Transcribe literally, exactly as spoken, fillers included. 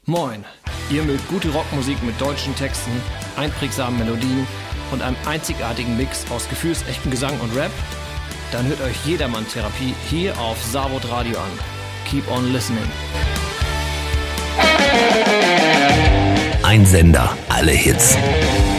Moin, ihr mögt gute Rockmusik mit deutschen Texten, einprägsamen Melodien und einem einzigartigen Mix aus gefühlsechten Gesang und Rap? Dann hört euch Jedermann-Therapie hier auf Savod Radio an. Keep on listening. Ein Sender, alle Hits.